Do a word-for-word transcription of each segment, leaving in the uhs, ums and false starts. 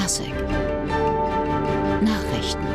Klassik Nachrichten.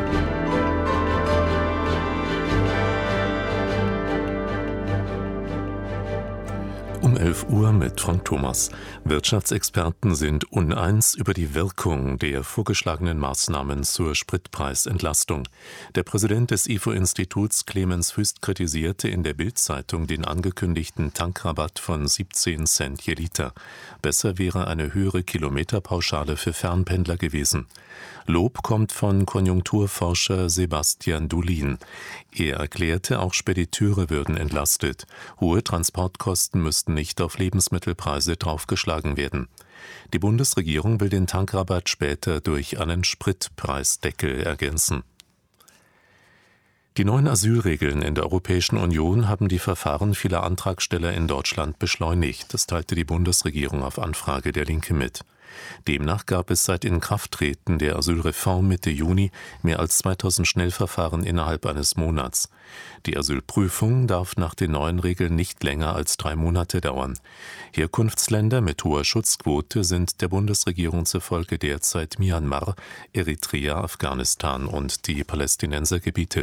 Um elf Uhr mit Frank Thomas. Wirtschaftsexperten sind uneins über die Wirkung der vorgeschlagenen Maßnahmen zur Spritpreisentlastung. Der Präsident des I F O-Instituts Clemens Fuest kritisierte in der Bild-Zeitung den angekündigten Tankrabatt von siebzehn Cent je Liter. Besser wäre eine höhere Kilometerpauschale für Fernpendler gewesen. Lob kommt von Konjunkturforscher Sebastian Dulin. Er erklärte, auch Spediteure würden entlastet. Hohe Transportkosten müssten nicht auf Lebensmittelpreise draufgeschlagen werden. Die Bundesregierung will den Tankrabatt später durch einen Spritpreisdeckel ergänzen. Die neuen Asylregeln in der Europäischen Union haben die Verfahren vieler Antragsteller in Deutschland beschleunigt. Das teilte die Bundesregierung auf Anfrage der Linke mit. Demnach gab es seit Inkrafttreten der Asylreform Mitte Juni mehr als zweitausend Schnellverfahren innerhalb eines Monats. Die Asylprüfung darf nach den neuen Regeln nicht länger als drei Monate dauern. Herkunftsländer mit hoher Schutzquote sind der Bundesregierung zufolge derzeit Myanmar, Eritrea, Afghanistan und die Palästinensergebiete.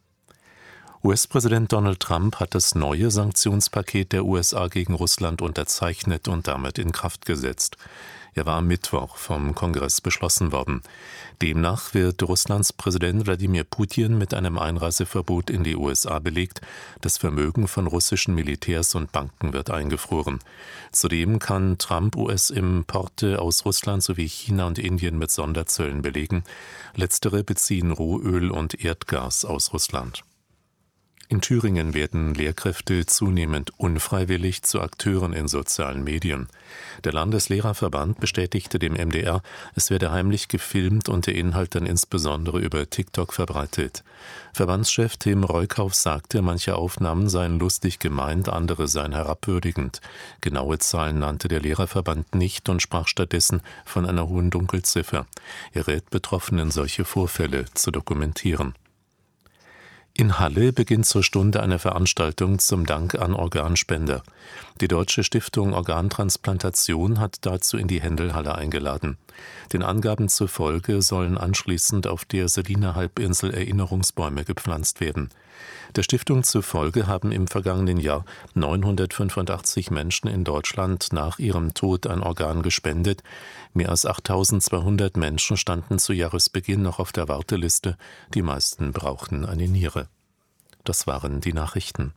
U S-Präsident Donald Trump hat das neue Sanktionspaket der U S A gegen Russland unterzeichnet und damit in Kraft gesetzt. Er war am Mittwoch vom Kongress beschlossen worden. Demnach wird Russlands Präsident Wladimir Putin mit einem Einreiseverbot in die U S A belegt. Das Vermögen von russischen Militärs und Banken wird eingefroren. Zudem kann Trump U S-Importe aus Russland sowie China und Indien mit Sonderzöllen belegen. Letztere beziehen Rohöl und Erdgas aus Russland. In Thüringen werden Lehrkräfte zunehmend unfreiwillig zu Akteuren in sozialen Medien. Der Landeslehrerverband bestätigte dem M D R, es werde heimlich gefilmt und der Inhalt dann insbesondere über TikTok verbreitet. Verbandschef Tim Reukauf sagte, manche Aufnahmen seien lustig gemeint, andere seien herabwürdigend. Genaue Zahlen nannte der Lehrerverband nicht und sprach stattdessen von einer hohen Dunkelziffer. Er rät Betroffenen, solche Vorfälle zu dokumentieren. In Halle beginnt zur Stunde eine Veranstaltung zum Dank an Organspender. Die Deutsche Stiftung Organtransplantation hat dazu in die Händelhalle eingeladen. Den Angaben zufolge sollen anschließend auf der Seliner Halbinsel Erinnerungsbäume gepflanzt werden. Der Stiftung zufolge haben im vergangenen Jahr neunhundertfünfundachtzig Menschen in Deutschland nach ihrem Tod ein Organ gespendet. Mehr als achttausendzweihundert Menschen standen zu Jahresbeginn noch auf der Warteliste. Die meisten brauchten eine Niere. Das waren die Nachrichten.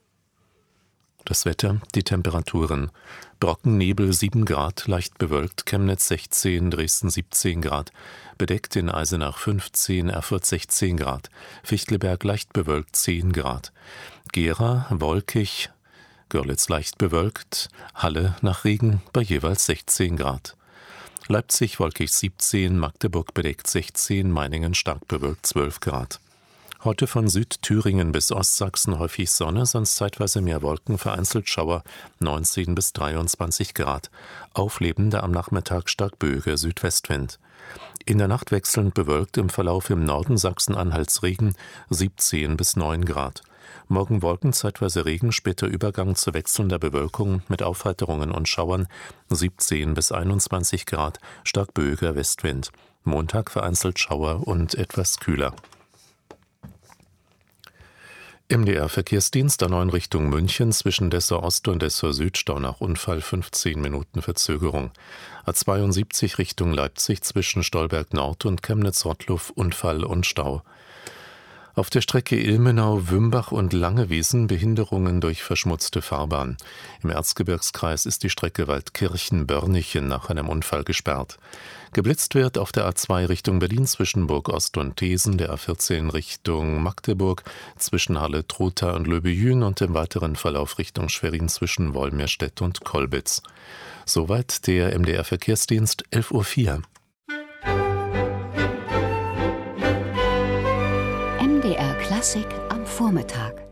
Das Wetter, die Temperaturen. Brockennebel sieben Grad, leicht bewölkt, Chemnitz sechzehn, Dresden siebzehn Grad, bedeckt in Eisenach fünfzehn, Erfurt sechzehn Grad, Fichtelberg leicht bewölkt zehn Grad, Gera wolkig, Görlitz leicht bewölkt, Halle nach Regen bei jeweils sechzehn Grad. Leipzig wolkig siebzehn, Magdeburg bedeckt sechzehn, Meiningen stark bewölkt zwölf Grad. Heute von Südthüringen bis Ostsachsen häufig Sonne, sonst zeitweise mehr Wolken, vereinzelt Schauer, neunzehn bis dreiundzwanzig Grad. Auflebender am Nachmittag stark böiger Südwestwind. In der Nacht wechselnd bewölkt, im Verlauf im Norden Sachsen-Anhalts Regen, siebzehn bis neun Grad. Morgen Wolken, zeitweise Regen, später Übergang zu wechselnder Bewölkung mit Aufheiterungen und Schauern, siebzehn bis einundzwanzig Grad, stark böiger Westwind. Montag vereinzelt Schauer und etwas kühler. M D R-Verkehrsdienst A neun Richtung München zwischen Dessau Ost und Dessau Süd, Stau nach Unfall, fünfzehn Minuten Verzögerung. A zweiundsiebzig Richtung Leipzig zwischen Stolberg Nord und Chemnitz-Rottluff, Unfall und Stau. Auf der Strecke Ilmenau, Wümbach und Langewiesen Behinderungen durch verschmutzte Fahrbahn. Im Erzgebirgskreis ist die Strecke Waldkirchen-Börnichen nach einem Unfall gesperrt. Geblitzt wird auf der A zwei Richtung Berlin zwischen Burg Ost und Thesen, der A vierzehn Richtung Magdeburg zwischen Halle-Trotha und Löbejün und im weiteren Verlauf Richtung Schwerin zwischen Wolmirstedt und Kolbitz. Soweit der M D R-Verkehrsdienst, elf Uhr vier. M D R Klassik am Vormittag.